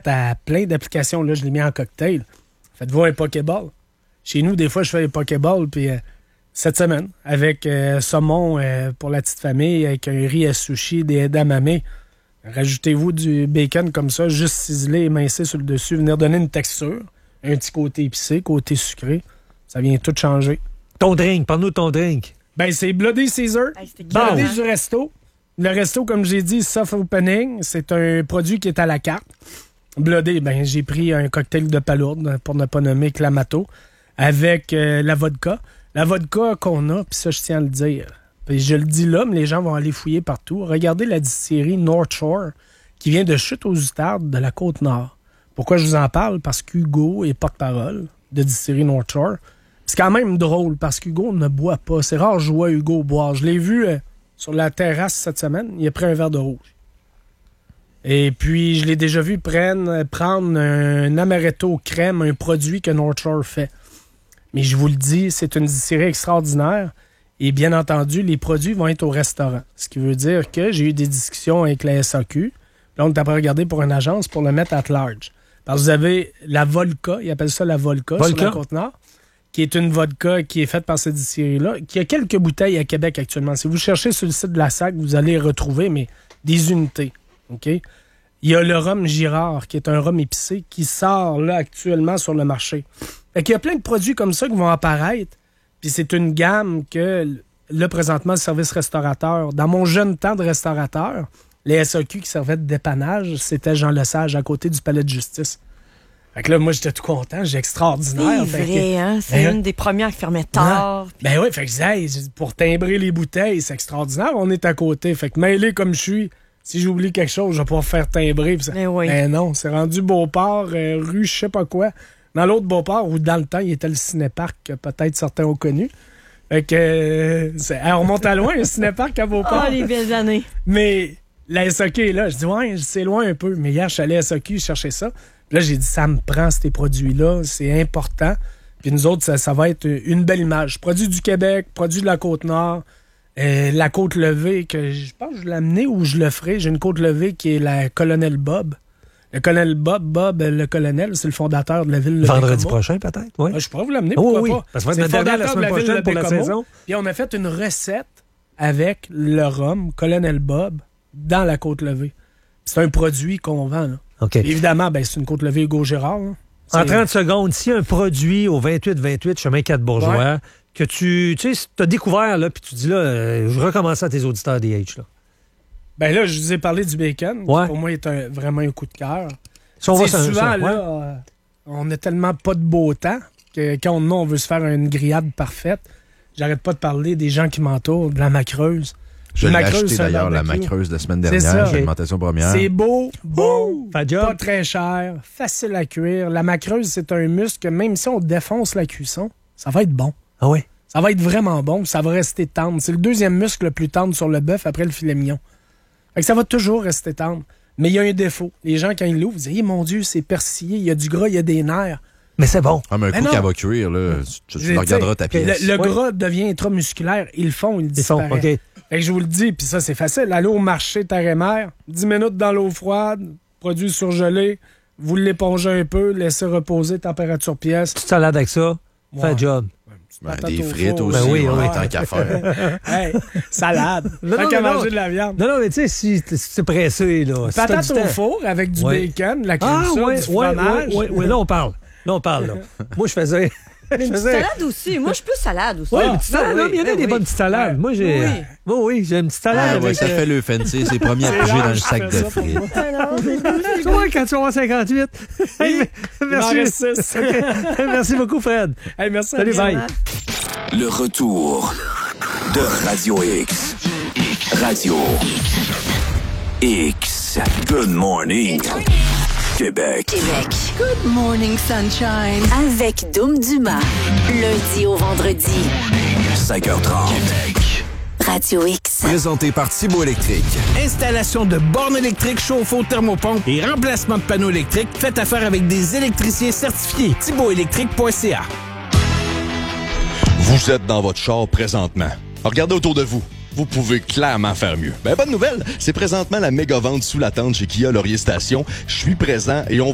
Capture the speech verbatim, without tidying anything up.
fait à plein d'applications. Là, je l'ai mis en cocktail. Faites-vous un Pokéball. Chez nous, des fois, je fais un Pokéball, puis euh, cette semaine, avec euh, saumon euh, pour la petite famille, avec un riz à sushi, des edamame. Rajoutez-vous du bacon comme ça, juste ciselé, émincé sur le dessus, venir donner une texture, un petit côté épicé, côté sucré. Ça vient tout changer. Ton drink, parle-nous de ton drink. Ben, c'est Bloody Caesar. Hey, c'était Bloody bon. du resto. Le resto, comme j'ai dit, soft opening, c'est un produit qui est à la carte. Bloody, ben, j'ai pris un cocktail de palourde, pour ne pas nommer Clamato, avec euh, la vodka. La vodka qu'on a, puis ça, je tiens à le dire. Puis je le dis là, mais les gens vont aller fouiller partout. Regardez la distillerie North Shore, qui vient de Chute aux Outardes de la Côte-Nord. Pourquoi je vous en parle? Parce qu'Hugo est porte-parole de distillerie North Shore. C'est quand même drôle, parce qu'Hugo ne boit pas. C'est rare, je vois Hugo boire. Je l'ai vu euh, sur la terrasse cette semaine. Il a pris un verre de rouge. Et puis, je l'ai déjà vu prendre, prendre un amaretto crème, un produit que North Shore fait. Mais je vous le dis, c'est une distillerie extraordinaire. Et bien entendu, les produits vont être au restaurant. Ce qui veut dire que j'ai eu des discussions avec la S A Q. Là, on est après regarder pour une agence pour le mettre at large. Parce que vous avez la Volca, ils appellent ça la Volca, Volca? sur la Côte-Nord, qui est une vodka qui est faite par cette distillerie-là, qui a quelques bouteilles à Québec actuellement. Si vous cherchez sur le site de la S A C, vous allez retrouver mais des unités. OK? Il y a le rhum Girard, qui est un rhum épicé, qui sort là actuellement sur le marché. Fait qu'il y a plein de produits comme ça qui vont apparaître. Puis c'est une gamme que, là, présentement, le service restaurateur, dans mon jeune temps de restaurateur, les S A Q qui servaient de dépannage, c'était Jean Lesage, à côté du palais de justice. Fait que là, moi, j'étais tout content, j'ai extraordinaire. C'est Fait vrai, que, hein? C'est ben, une des premières qui fermait tard. Ben, ben oui, fait que je disais, hey, pour timbrer les bouteilles, c'est extraordinaire, on est à côté. Fait que mêlé comme je suis, si j'oublie quelque chose, je vais pouvoir faire timbrer. Pis ça, Ben oui. ben non, c'est rendu Beauport, euh, rue je sais pas quoi. Dans l'autre Beauport, où dans le temps, il était le cinéparc, que peut-être certains ont connu. Fait que, euh, c'est, on remonte à loin, un cinéparc à Beauport. Ah, les belles années. Mais la S A Q est là. Je dis, ouais, c'est loin un peu. Mais hier, je suis allé à S A Q chercher ça. Puis là, j'ai dit, ça me prend ces produits-là. C'est important. Puis nous autres, ça, ça va être une belle image. Produits du Québec, produits de la Côte-Nord, euh, la Côte-Levée, que je pense que je l'ai amené ou je le ferai. J'ai une Côte-Levée qui est la Colonel Bob. Le colonel Bob, Bob, le colonel, c'est le fondateur de la ville de Vendredi Bécomo. prochain, peut-être? Oui. Ah, je pourrais vous l'amener, Oh, pourquoi oui, pas? parce que C'est va être le notre dernière la fondateur de semaine ville prochaine de pour la Bécomo. saison. Puis on a fait une recette avec le rhum Colonel Bob dans la Côte-Levée. C'est un produit qu'on vend. Là. OK. Évidemment, ben, c'est une Côte-Levée Hugo Gérard. Là. En C'est- trente secondes, si un produit au vingt-huit vingt-huit, chemin quatre Bourgeois, Ouais. que tu tu sais, as découvert, là, puis tu dis, là, euh, je recommence à tes auditeurs D H, là. Ben là, je vous ai parlé du bacon. Ouais. Qui pour moi, est un- vraiment un coup de cœur. Si on va Tu sais, sur- souvent, ça, là, ouais. euh, on n'a tellement pas de beau temps que quand on, on veut se faire une grillade parfaite, j'arrête pas de parler des gens qui m'entourent, de la macreuse. Je l'ai Macreuse, acheté c'est un d'ailleurs, la barbecue. macreuse de la semaine C'est dernière, ça. l'alimentation première. C'est beau, bon, Fait job. pas très cher, facile à cuire. La macreuse, c'est un muscle que même si on défonce la cuisson, ça va être bon. Ah oui? Ça va être vraiment bon, ça va rester tendre. C'est le deuxième muscle le plus tendre sur le bœuf après le filet mignon. Fait que ça va toujours rester tendre. Mais il y a un défaut. Les gens, quand ils l'ouvrent, ils disent hey, mon Dieu, c'est persillé, il y a du gras, il y a des nerfs. Mais c'est bon. Ah, mais un Mais coup non. qu'elle va cuire, là, tu, tu Je- regarderas ta t'sais, pièce. Le, le Ouais. gras devient intramusculaire. Ils le font, ils le Ils font, disparaissent. OK. Fait que je vous le dis, puis ça, c'est facile. Allez au marché terre et mer, dix minutes dans l'eau froide, produit surgelé, vous l'épongez un peu, laissez reposer, température pièce. Petite salade avec ça, Ouais. fait job. Ben, Patate des au frites four. aussi, Ben oui, ouais, oui. tant qu'à faire. Hey, salade. Non, Tant non, qu'à non, manger non. de la viande. Non, non, mais tu sais, si, si c'est pressé, là. si t'as Patate du au temps. four avec du Ouais. bacon, de la crème Ah, sauce, ouais, du ouais, fromage. ouais, ouais, ouais, là, on parle. Là, on parle, là. Moi, je faisais. Mais je une petite faisais. salade aussi. Moi, je suis plus salade aussi. Oui, Ah, une petite ben salade. oui, Non, mais il y en a ben des oui. bonnes petites salades. Ouais. Moi, j'ai. Oui. Oui, oui, j'ai une petite salade Ah, ouais, avec. ça euh, fait le fancy, c'est premier à C'est piger dans large, le sac ça de fait ça pour frites. moi. Tu vois, quand tu vas avoir cinquante-huit. Hey, Il m'en merci. reste six. OK. Merci beaucoup, Fred. Hey, merci. Salut, Annie. bye. Le retour de Radio X. Radio X. Good morning. Québec. Québec. Good morning, sunshine. Avec Doom Dumas. Lundi au vendredi. cinq heures trente. Radio X. Présenté par Thibaut Électrique. Installation de bornes électriques, chauffe-eau, thermopompe et remplacement de panneaux électriques. Faites affaire avec des électriciens certifiés. thibaut électrique point c a. Vous êtes dans votre char présentement. Regardez autour de vous. Vous pouvez clairement faire mieux. Ben, bonne nouvelle, c'est présentement la méga vente sous la tente chez Kia Laurier Station. Je suis présent et on